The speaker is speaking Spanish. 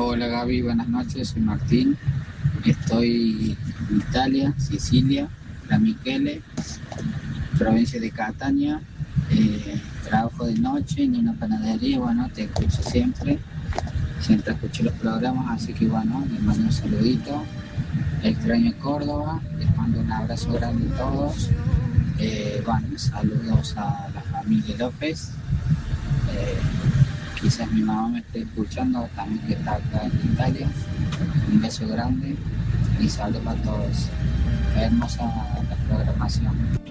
Hola Gaby, buenas noches, soy Martín. Estoy en Italia, Sicilia, La Michele, provincia de Catania. Trabajo de noche en una panadería, bueno, te escucho siempre escucho los programas, así que bueno, les mando un saludito. Extraño Córdoba, les mando un abrazo grande a todos. Bueno, saludos a la familia López. Quizás mi mamá me esté escuchando también, que está acá en Italia. Un beso grande y saludos a todos. Hermosa la programación.